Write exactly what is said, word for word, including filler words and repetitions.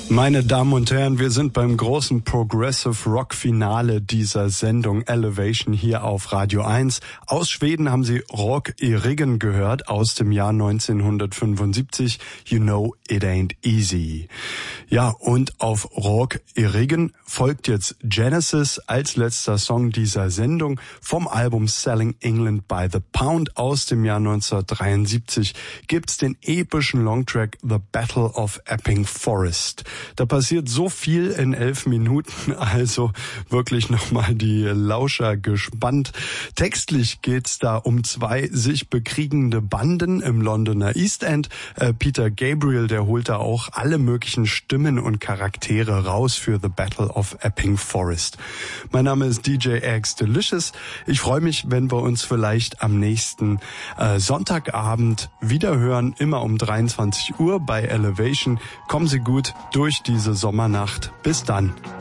Meine Damen und Herren, wir sind beim großen Progressive Rock Finale dieser Sendung Elevation hier auf Radio eins. Aus Schweden haben Sie Rock i Ryggen gehört aus dem Jahr neunzehnhundertfünfundsiebzig. You know it ain't easy. Ja, und auf Rock i Ryggen folgt jetzt Genesis als letzter Song dieser Sendung vom Album Selling England by the Pound aus dem Jahr neunzehnhundertdreiundsiebzig. Gibt's den epischen Longtrack The Battle of Epping Forest. Da passiert so viel in elf Minuten, also wirklich nochmal die Lauscher gespannt. Textlich geht's da um zwei sich bekriegende Banden im Londoner East End. Äh, Peter Gabriel, der holt da auch alle möglichen Stimmen und Charaktere raus für The Battle of Epping Forest. Mein Name ist D J X Delicious. Ich freue mich, wenn wir uns vielleicht am nächsten äh, Sonntagabend wiederhören, immer um dreiundzwanzig Uhr bei Elevation. Kommen Sie gut durch diese Sommernacht. Bis dann.